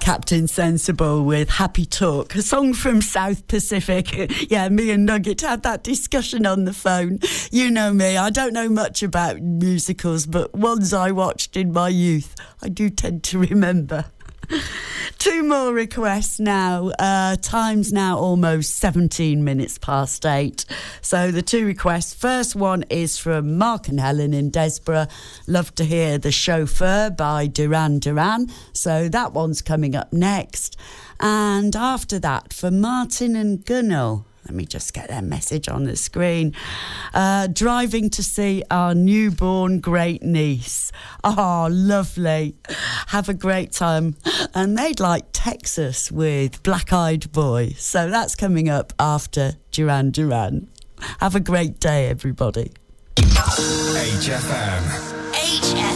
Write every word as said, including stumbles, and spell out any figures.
Captain Sensible with Happy Talk, a song from South Pacific. Yeah, me and Nugget had that discussion on the phone. You know me, I don't know much about musicals, but ones I watched in my youth, I do tend to remember. Two more requests now. Uh, time's now almost seventeen minutes past eight. So the two requests. First one is from Mark and Helen in Desborough. Love to hear The Chauffeur by Duran Duran. So that one's coming up next. And after that, for Martin and Gunnell. Let me just get their message on the screen. Uh, driving to see our newborn great niece. Oh, lovely. Have a great time. And they'd like Texas with Black Eyed Boy. So that's coming up after Duran Duran. Have a great day, everybody. H F M. H F M.